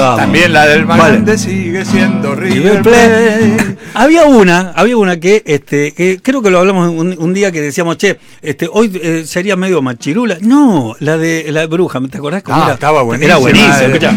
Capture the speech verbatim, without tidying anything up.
vamos. También la del más Vale. grande sigue siendo River River Plate. Plate. Había una, había una que, este, que creo que lo hablamos un, un día que decíamos, che, este, hoy eh, sería medio machirula. No, la de la de Bruja, ¿te acordás cómo Ah, era? estaba buenísima. Era buenísima, Eh, escuchá.